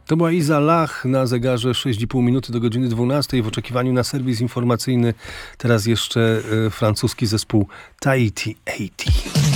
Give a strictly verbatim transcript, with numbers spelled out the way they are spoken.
To była Iza Lach na zegarze sześć i pół minuty do godziny dwunastej w oczekiwaniu na serwis informacyjny. Teraz jeszcze y, francuski zespół Tahiti osiemdziesiąt.